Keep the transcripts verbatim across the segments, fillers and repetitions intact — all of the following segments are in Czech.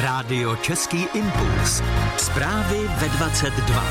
Rádio Český impuls. Zprávy ve dvacet dva.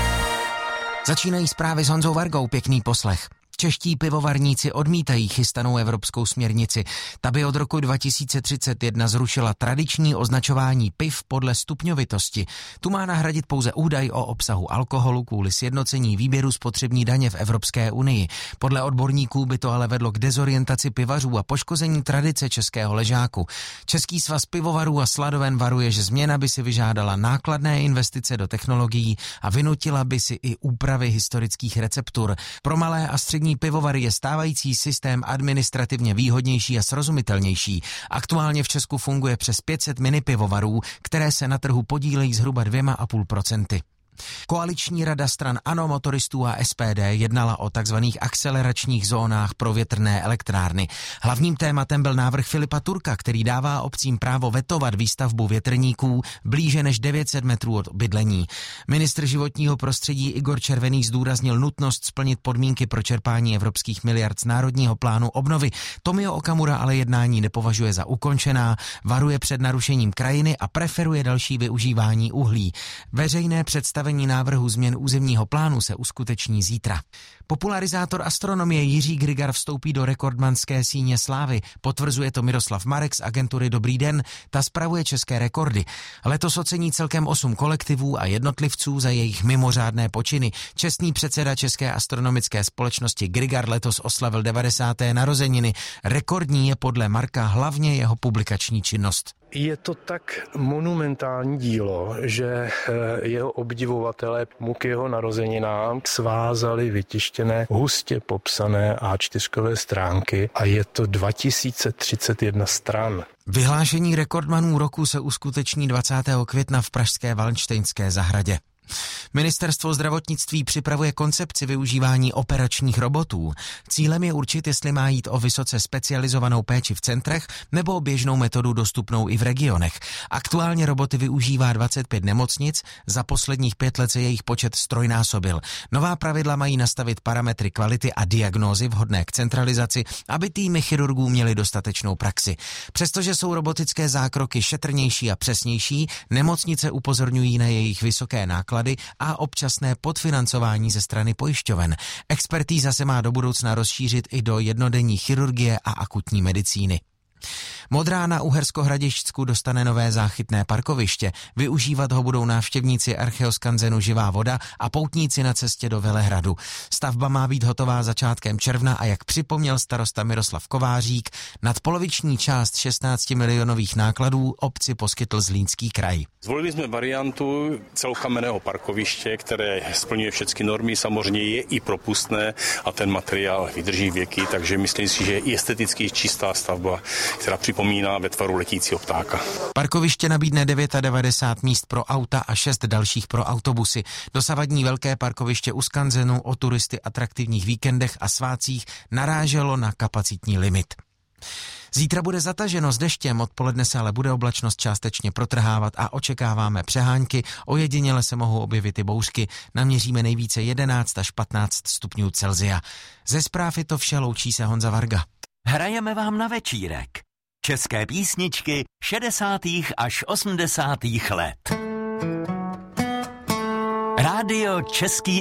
Začínají zprávy s Honzou Vargou, pěkný poslech. Čeští pivovarníci odmítají chystanou evropskou směrnici. Ta by od roku dva tisíce třicet jedna zrušila tradiční označování piv podle stupňovitosti. Tu má nahradit pouze údaj o obsahu alkoholu kvůli sjednocení výběru spotřební daně v Evropské unii. Podle odborníků by to ale vedlo k dezorientaci pivařů a poškození tradice českého ležáku. Český svaz pivovarů a sladoven varuje, že změna by si vyžádala nákladné investice do technologií a vynutila by si i úpravy historických receptur. Pro malé a střední pivovary je stávající systém administrativně výhodnější a srozumitelnější. Aktuálně v Česku funguje přes pět set mini pivovarů, které se na trhu podílejí zhruba dvě a půl procenta. Koaliční rada stran ANO, motoristů a S P D jednala o takzvaných akceleračních zónách pro větrné elektrárny. Hlavním tématem byl návrh Filipa Turka, který dává obcím právo vetovat výstavbu větrníků blíže než devět set metrů od bydlení. Ministr životního prostředí Igor Červený zdůraznil nutnost splnit podmínky pro čerpání evropských miliard z Národního plánu obnovy. Tomio Okamura ale jednání nepovažuje za ukončená, varuje před narušením krajiny a preferuje další využívání uhlí. Veřejné představení návrhu změn územního plánu se uskuteční zítra. Popularizátor astronomie Jiří Grigar vstoupí do rekordmanské síně slávy. Potvrzuje to Miroslav Marek z agentury Dobrý den, ta spravuje české rekordy. Letos ocení celkem osm kolektivů a jednotlivců za jejich mimořádné počiny. Čestný předseda České astronomické společnosti Grigar letos oslavil devadesáté narozeniny. Rekordní je podle Marka hlavně jeho publikační činnost. Je to tak monumentální dílo, že jeho obdivovatelé mu k jeho narozeninám svázali vytištěné, hustě popsané á čtyřkové stránky a je to dva tisíce třicet jedna stran. Vyhlášení rekordmanů roku se uskuteční dvacátého května v pražské Valdštejnské zahradě. Ministerstvo zdravotnictví připravuje koncepci využívání operačních robotů. Cílem je určit, jestli má jít o vysoce specializovanou péči v centrech nebo o běžnou metodu dostupnou i v regionech. Aktuálně roboty využívá dvacet pět nemocnic, za posledních pět let se jejich počet strojnásobil. Nová pravidla mají nastavit parametry kvality a diagnózy vhodné k centralizaci, aby týmy chirurgů měly dostatečnou praxi. Přestože jsou robotické zákroky šetrnější a přesnější, nemocnice upozorňují na jejich vysoké náklady a občasné podfinancování ze strany pojišťoven. Expertíza se má do budoucna rozšířit i do jednodenní chirurgie a akutní medicíny. Modrá na Uhersko-Hradišťsku dostane nové záchytné parkoviště. Využívat ho budou návštěvníci archeoskanzenu Živá voda a poutníci na cestě do Velehradu. Stavba má být hotová začátkem června a jak připomněl starosta Miroslav Kovářík, nadpoloviční část šestnáctimilionových nákladů obci poskytl Zlínský kraj. Zvolili jsme variantu celokamenného parkoviště, které splňuje všechny normy, samozřejmě je i propustné a ten materiál vydrží věky, takže myslím si, že je i esteticky čistá stavba, která připomíná ve tvaru letícího ptáka. Parkoviště nabídne devadesát devět míst pro auta a šest dalších pro autobusy. Dosavadní velké parkoviště u skanzenu o turisty atraktivních víkendech a svátcích naráželo na kapacitní limit. Zítra bude zataženo s deštěm, odpoledne se ale bude oblačnost částečně protrhávat a očekáváme přehánky, ojediněle se mohou objevit i bouřky, naměříme nejvíce jedenáct až patnáct stupňů Celsia. Ze zpráv je to vše, loučí se Honza Varga. Hrajeme vám na večírek. České písničky šedesátých až osmdesátých let. Rádio Český